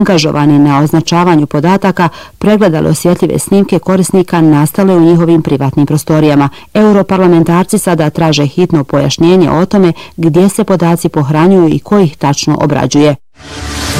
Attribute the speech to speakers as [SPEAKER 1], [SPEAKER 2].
[SPEAKER 1] angažovani na označavanju podataka pregledali osjetljive snimke korisnika nastale u njihovim privatnim prostorijama. Europarlamentarci sada traže hitno pojašnjenje o tome gdje se podaci pohranjuju i ko ih tačno obrađuje.